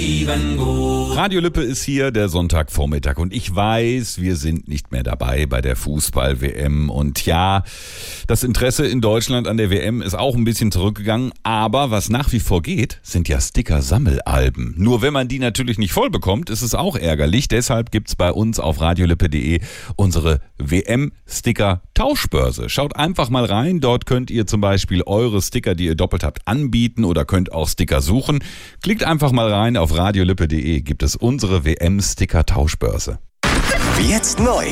Radio Lippe ist hier, der Sonntagvormittag, und ich weiß, wir sind nicht mehr dabei bei der Fußball-WM, und ja, das Interesse in Deutschland an der WM ist auch ein bisschen zurückgegangen, aber was nach wie vor geht, sind ja Sticker-Sammelalben. Nur wenn man die natürlich nicht voll bekommt, ist es auch ärgerlich, deshalb gibt's bei uns auf radiolippe.de unsere WM-Sticker-Tauschbörse. Schaut einfach mal rein, dort könnt ihr zum Beispiel eure Sticker, die ihr doppelt habt, anbieten oder könnt auch Sticker suchen. Klickt einfach mal rein, auf radiolippe.de gibt es unsere WM-Sticker-Tauschbörse. Jetzt neu